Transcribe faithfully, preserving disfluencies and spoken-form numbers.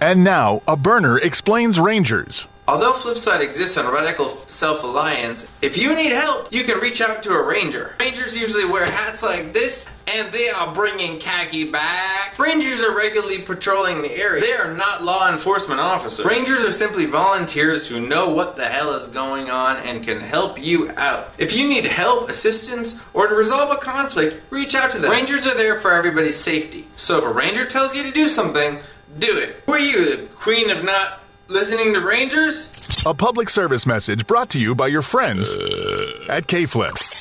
And now, a burner explains Rangers. Although Flipside exists on Radical Self-Alliance, if you need help, you can reach out to a Ranger. Rangers usually wear hats like this, and they are bringing khaki back. Rangers are regularly patrolling the area. They are not law enforcement officers. Rangers are simply volunteers who know what the hell is going on and can help you out. If you need help, assistance, or to resolve a conflict, reach out to them. Rangers are there for everybody's safety. So if a Ranger tells you to do something, do it. Who are you, the queen of not listening to Rangers? A public service message brought to you by your friends at K-Flip.